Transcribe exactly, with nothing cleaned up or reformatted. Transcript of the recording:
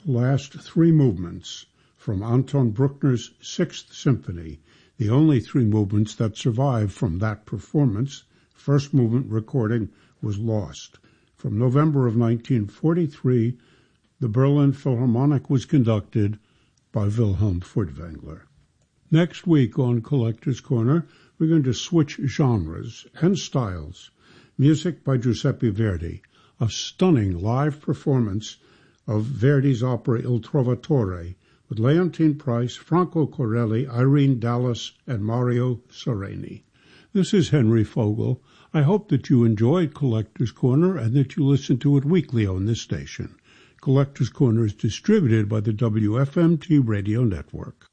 last three movements from Anton Bruckner's Sixth Symphony, the only three movements that survived from that performance. First movement recording was lost. From November of nineteen forty-three, the Berlin Philharmonic was conducted by Wilhelm Furtwängler. Next week on Collector's Corner, we're going to switch genres and styles. Music by Giuseppe Verdi, a stunning live performance of Verdi's opera Il Trovatore with Leontine Price, Franco Corelli, Irene Dallas, and Mario Sereni. This is Henry Fogel. I hope that you enjoyed Collector's Corner and that you listen to it weekly on this station. Collector's Corner is distributed by the W F M T Radio Network.